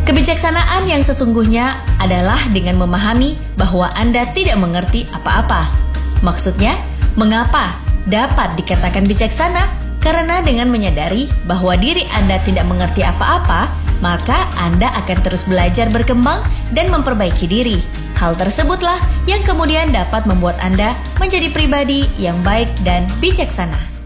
Kebijaksanaan yang sesungguhnya adalah dengan memahami bahwa Anda tidak mengerti apa-apa. Maksudnya, mengapa dapat dikatakan bijaksana? Karena dengan menyadari bahwa diri Anda tidak mengerti apa-apa, maka Anda akan terus belajar berkembang dan memperbaiki diri. Hal tersebutlah yang kemudian dapat membuat Anda menjadi pribadi yang baik dan bijaksana.